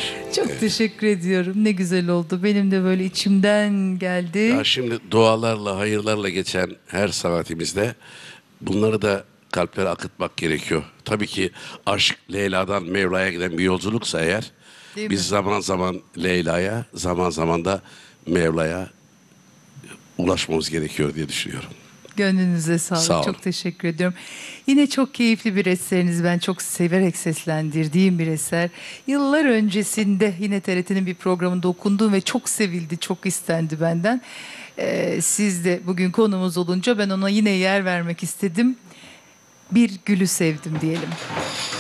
Çok teşekkür ediyorum. Ne güzel oldu. Benim de böyle içimden geldi. Ya şimdi dualarla, hayırlarla geçen her sanatimizde bunları da kalplere akıtmak gerekiyor. Tabii ki aşk Leyla'dan Mevla'ya giden bir yolculuksa eğer, Değil mi? biz zaman zaman Leyla'ya, zaman zaman da Mevla'ya ulaşmamız gerekiyor diye düşünüyorum. Gönlünüze sağlık. Sağ olun. Çok teşekkür ediyorum. Yine çok keyifli bir eseriniz. Ben çok severek seslendirdiğim bir eser. Yıllar öncesinde yine TRT'nin bir programında okundum ve çok sevildi, çok istendi benden. Siz de bugün konumuz olunca ben ona yine yer vermek istedim. Bir gülü sevdim diyelim.